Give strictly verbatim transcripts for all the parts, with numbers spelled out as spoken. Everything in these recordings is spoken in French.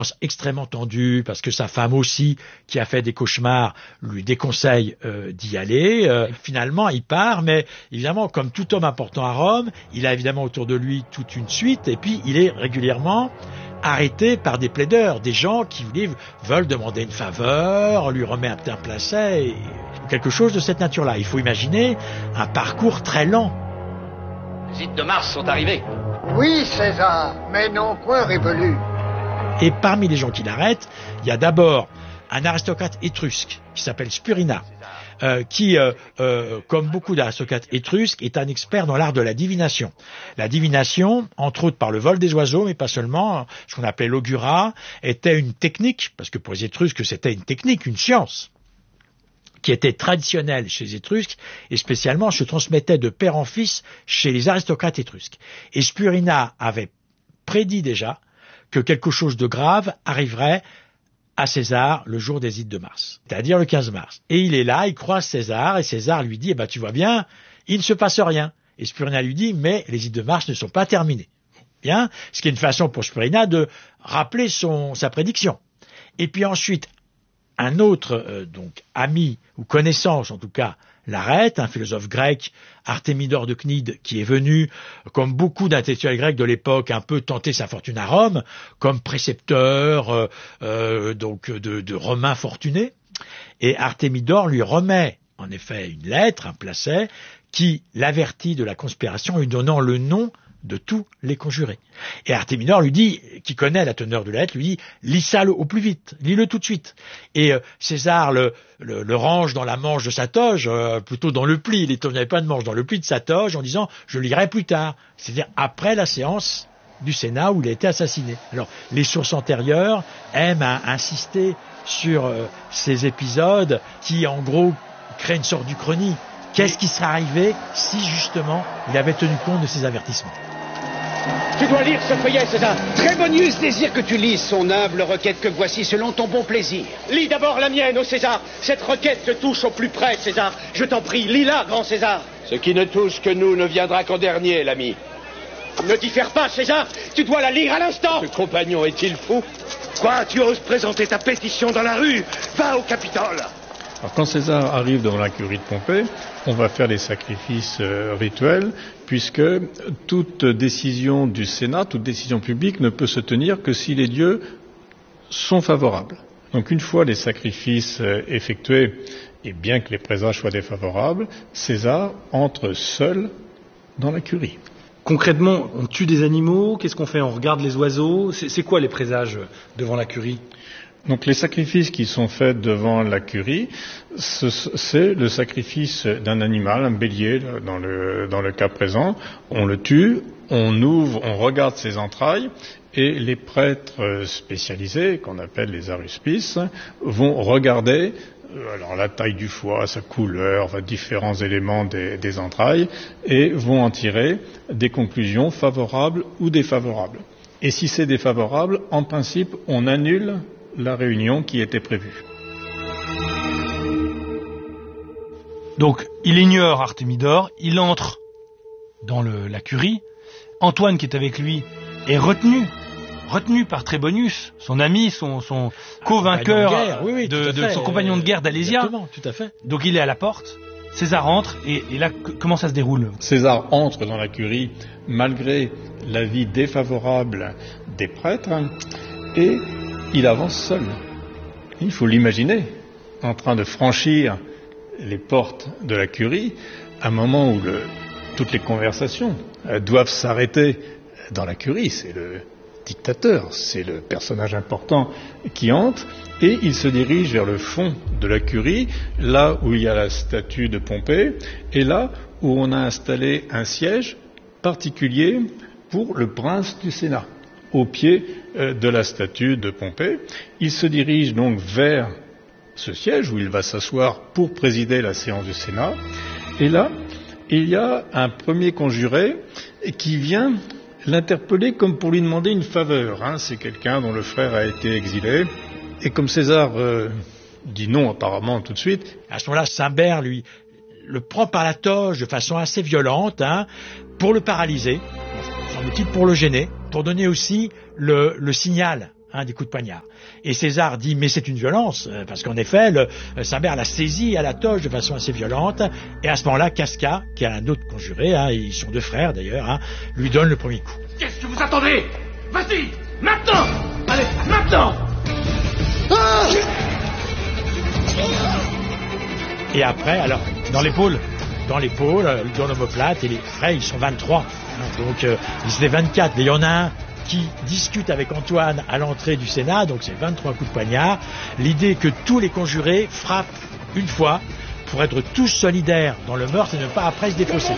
extrêmement tendu parce que sa femme aussi, qui a fait des cauchemars, lui déconseille euh, d'y aller. Euh, finalement, il part, mais évidemment, comme tout homme important à Rome, il a évidemment autour de lui toute une suite, et puis il est régulièrement arrêté par des plaideurs, des gens qui veulent demander une faveur, lui remettre un placet, et quelque chose de cette nature-là. Il faut imaginer un parcours très lent. Les Ides de Mars sont arrivés. Oui, César, mais non point révolu. Et parmi les gens qui l'arrêtent, il y a d'abord un aristocrate étrusque qui s'appelle Spurina, euh, qui, euh, euh, comme beaucoup d'aristocrates étrusques, est un expert dans l'art de la divination. La divination, entre autres par le vol des oiseaux, mais pas seulement, ce qu'on appelait l'augurat, était une technique, parce que pour les Étrusques, c'était une technique, une science, qui était traditionnelle chez les Étrusques, et spécialement se transmettait de père en fils chez les aristocrates étrusques. Et Spurina avait prédit déjà que quelque chose de grave arriverait à César le jour des Ides de Mars, c'est-à-dire le quinze mars. Et il est là, il croise César, et César lui dit, eh ben, tu vois bien, il ne se passe rien. Et Spurina lui dit, mais les Ides de Mars ne sont pas terminées. Bien, ce qui est une façon pour Spurina de rappeler son, sa prédiction. Et puis ensuite, un autre euh, donc ami, ou connaissance en tout cas, l'arrête, un philosophe grec, Artémidore de Cnide, qui est venu, comme beaucoup d'intellectuels grecs de l'époque, un peu tenter sa fortune à Rome, comme précepteur euh, euh, donc de, de Romains fortunés. Et Artémidore lui remet, en effet, une lettre, un placet, qui l'avertit de la conspiration, lui donnant le nom de tous les conjurés. Et Artémidore lui dit, qui connaît la teneur de la lettre, lui dit, lis ça au plus vite, lis-le tout de suite. Et euh, César le, le, le range dans la manche de sa toge, euh, plutôt dans le pli, il n'y avait pas de manche, dans le pli de sa toge, en disant, je lirai plus tard, c'est-à-dire après la séance du Sénat où il a été assassiné. Alors, les sources antérieures aiment à insister sur euh, ces épisodes qui, en gros, créent une sorte d'uchronie. Qu'est-ce qui serait arrivé si, justement, il avait tenu compte de ces avertissements? Tu dois lire ce feuillet, César. Trébonius désire que tu lises son humble requête que voici selon ton bon plaisir. Lis d'abord la mienne, ô César. Cette requête te touche au plus près, César. Je t'en prie, lis-la, grand César. Ce qui ne touche que nous ne viendra qu'en dernier, l'ami. Ne diffère pas, César. Tu dois la lire à l'instant. Ce compagnon est-il fou? Quoi, tu oses présenter ta pétition dans la rue? Va au Capitole. Alors, quand César arrive devant la curie de Pompée, on va faire des sacrifices euh, rituels, puisque toute décision du Sénat, toute décision publique ne peut se tenir que si les dieux sont favorables. Donc une fois les sacrifices euh, effectués, et bien que les présages soient défavorables, César entre seul dans la curie. Concrètement, on tue des animaux, qu'est-ce qu'on fait? On regarde les oiseaux? C'est, c'est quoi les présages devant la curie? Donc les sacrifices qui sont faits devant la curie, ce, c'est le sacrifice d'un animal, un bélier dans le, dans le cas présent. On le tue, on ouvre, on regarde ses entrailles, et les prêtres spécialisés, qu'on appelle les aruspices, vont regarder alors la taille du foie, sa couleur, enfin, différents éléments des, des entrailles, et vont en tirer des conclusions favorables ou défavorables. Et si c'est défavorable, en principe, on annule la réunion qui était prévue. Donc, il ignore Artémidore, il entre dans le, la curie. Antoine, qui est avec lui, est retenu, retenu par Trébonius, son ami, son, son co-vainqueur de, oui, oui, de, de son compagnon de guerre d'Alésia. Exactement, tout à fait. Donc, il est à la porte. César entre, et, et là, que, comment ça se déroule? César entre dans la curie, malgré l'avis défavorable des prêtres, et il avance seul. Il faut l'imaginer, en train de franchir les portes de la curie, à un moment où le, toutes les conversations euh, doivent s'arrêter dans la curie. C'est le dictateur, c'est le personnage important qui entre, et il se dirige vers le fond de la curie, là où il y a la statue de Pompée, et là où on a installé un siège particulier pour le prince du Sénat, au pied de la statue de Pompée. Il se dirige donc vers ce siège où il va s'asseoir pour présider la séance du Sénat. Et là, il y a un premier conjuré qui vient l'interpeller comme pour lui demander une faveur. Hein. C'est quelqu'un dont le frère a été exilé. Et comme César euh, dit non apparemment tout de suite, à ce moment-là, Cimber lui le prend par la toge de façon assez violente, hein, pour le paralyser, semble-t-il pour le gêner, pour donner aussi le, le signal hein, des coups de poignard. Et César dit mais c'est une violence, parce qu'en effet, le, sa mère l'a saisi à la toge de façon assez violente, et à ce moment-là, Casca, qui a un autre conjuré, hein, ils sont deux frères d'ailleurs, hein, lui donne le premier coup. Qu'est-ce que vous attendez? Vas-y, maintenant! Allez, maintenant! Ah! Et après, alors, dans l'épaule, dans l'épaule, dans l'omoplate, et les frères, ils sont vingt-trois. Hein, donc, euh, ils étaient vingt-quatre. Et il y en a un qui discute avec Antoine à l'entrée du Sénat, donc c'est vingt-trois coups de poignard. L'idée que tous les conjurés frappent une fois pour être tous solidaires dans le meurtre et ne pas après se défausser.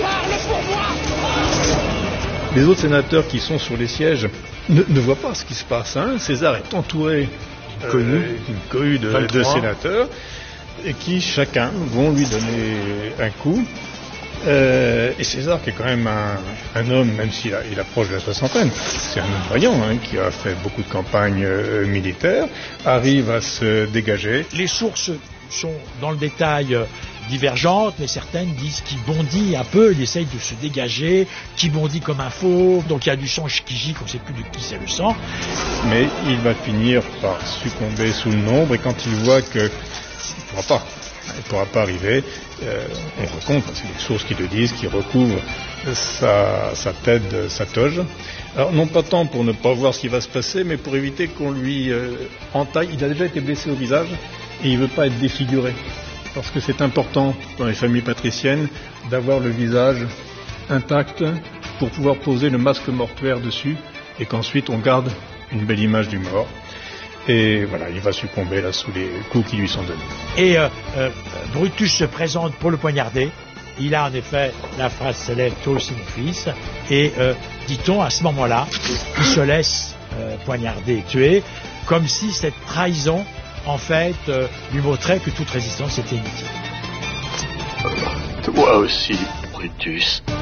Les autres sénateurs qui sont sur les sièges ne, ne voient pas ce qui se passe. Hein. César est entouré d'une cohue de, de sénateurs et qui chacun vont lui donner un coup. Euh, et César, qui est quand même un, un homme, même s'il a, il approche de la soixantaine, c'est un homme vaillant, hein, qui a fait beaucoup de campagnes euh, militaires, arrive à se dégager. Les sources sont dans le détail euh, divergentes, mais certaines disent qu'il bondit un peu, il essaye de se dégager, qu'il bondit comme un fauve, donc il y a du sang qui gicle, on ne sait plus de qui c'est le sang. Mais il va finir par succomber sous le nombre, et quand il voit qu'il ne pourra pas, il ne pourra pas arriver, euh, on raconte, c'est les sources qui le disent, qu'il recouvre sa, sa tête, sa toge. Alors non pas tant pour ne pas voir ce qui va se passer, mais pour éviter qu'on lui euh, entaille. Il a déjà été blessé au visage et il ne veut pas être défiguré. Parce que c'est important dans les familles patriciennes d'avoir le visage intact pour pouvoir poser le masque mortuaire dessus et qu'ensuite on garde une belle image du mort. Et voilà, il va succomber là sous les coups qui lui sont donnés. Et euh, euh, Brutus se présente pour le poignarder. Il a en effet la phrase célèbre « Toi aussi mon fils ». Et euh, dit-on à ce moment-là, il se laisse euh, poignarder et tuer, comme si cette trahison, en fait, euh, lui montrait que toute résistance était inutile. Toi aussi, Brutus.